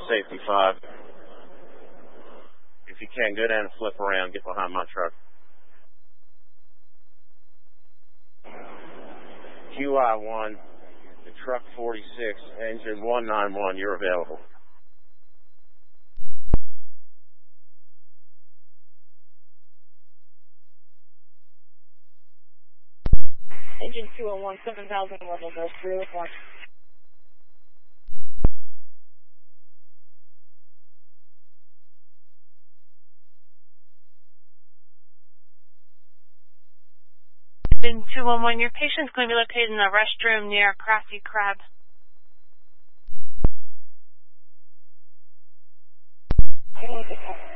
safety 5. If you can, go down and flip around, get behind my truck. QI1, the truck 46, engine 191, you're available. Engine 201, 7000 level, go through with 1. Engine 211, your patient's going to be located in the restroom near Crafty Crab. I don't know.